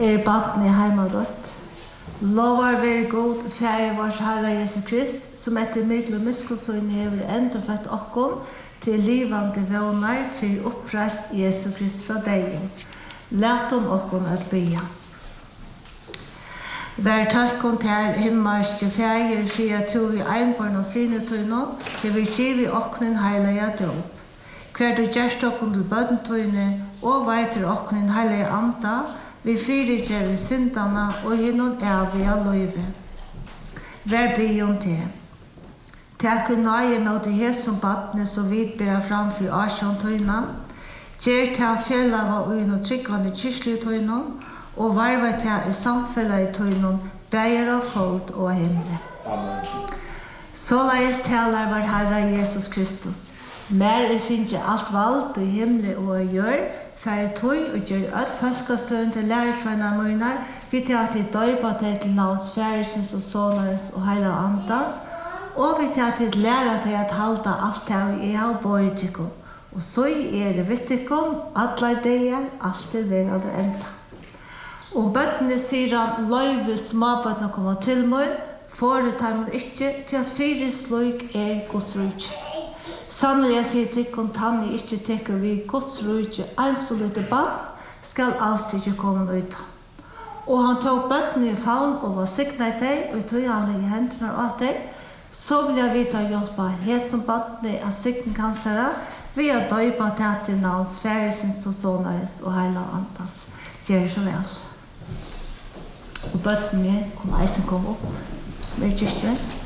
barn i heimadøtt. Lovar være god, fære vårs Herre Jesus Krist, som etter middel og miskunnssøgn hever enda født okkom til livande vånar for oppreist Jesus Krist fra deg. Læt om okkom at bya. Vær takkon til himmelske fæger, for jeg tror i einbarn og sinetøyne, det vil giv i oknen heilige dåp. Hver du gjerst okkom til bødentøyne, og veiter oknen heilige anda, vi fyrirgjør syndana og hinnon evige løyve. Vær by om det. Takk nøye mot det som badne som vidbæra framfor asjontøyna, gjer til fjellet og inn og tryggvande kyrkletøyna, og varva til i samfellet i tøyna, bæger av folk og himmel. Såleis talar var Herre Jesus Kristus. Mer finnes alt valgt i himmel og gjør, færre tøy og gjør at folkestøyen til lærersvenner møgnar, vi til at de døypa til til navns færesens og sånares og heila andas, og vi til at de lærer til at halda alt det i av bøytikum. Og så det vittikum, atler deir, alt til verande enda. Og bøttene sier han, løyve småbøttene kommer til meg, foretar man ikke til at fire sløyk Guds rujt. Sannelig jeg sier til kontanne ikke tekker vi Guds rujt, en så lite barn skal alls ikke komme ut. Og han tok bøttene i favn og var siknet deg, og tog han legge hendene av deg, så vil jeg vite hjelpe her som bøttene av siktenkansere, vi har døypa til navns færesens og sånares og heila antas. Gjør så vel. Og bøttene kom eisen kom opp, som kyrkje.